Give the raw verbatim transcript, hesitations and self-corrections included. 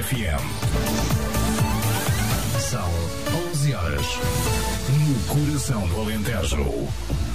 F M. São onze horas no coração do Alentejo.